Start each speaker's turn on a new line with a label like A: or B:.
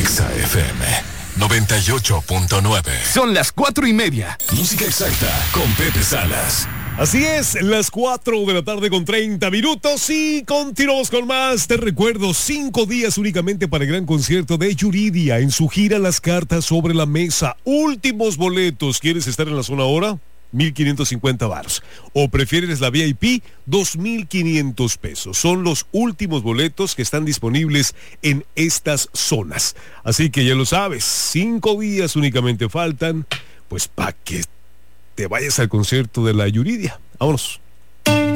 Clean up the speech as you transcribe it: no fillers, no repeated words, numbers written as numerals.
A: Exa FM 98.9.
B: Son las 4:30.
A: Música exacta con Pepe Salas.
C: Así es, las 4 de la tarde con 30 minutos y continuamos con más. Te recuerdo, 5 días únicamente para el gran concierto de Yuridia en su gira Las Cartas sobre la Mesa. Últimos boletos. ¿Quieres estar en la zona ahora? 1,550 varos. ¿O prefieres la VIP? 2,500 pesos. Son los últimos boletos que están disponibles en estas zonas. Así que ya lo sabes, 5 días únicamente faltan, pues para que te vayas al concierto de la Yuridia. Vámonos.